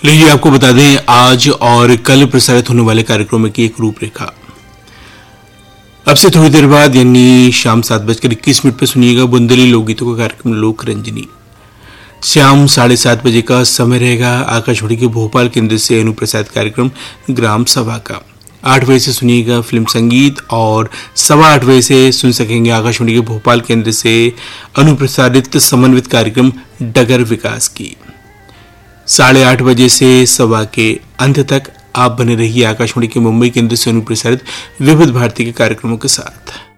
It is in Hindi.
लीजिए आपको बता दें आज और कल प्रसारित होने वाले कार्यक्रमों की एक रूपरेखा। अब से थोड़ी देर बाद यानी शाम 7:21 पर सुनिएगा बुंदेली लोकगीतों का कार्यक्रम लोक रंजनी। शाम 7:30 बजे का समय रहेगा आकाशवाणी के भोपाल केंद्र से अनुप्रसारित कार्यक्रम ग्राम सभा का। 8 बजे से सुनिएगा फिल्म संगीत और 8:15 बजे से सुन सकेंगे आकाशवाणी के भोपाल केंद्र से अनुप्रसारित समन्वित कार्यक्रम डगर विकास की। 8:30 बजे से सभा के अंत तक आप बने रहिए आकाशवाणी के मुंबई केंद्र से अनुप्रसारित विविध भारती के कार्यक्रमों के साथ।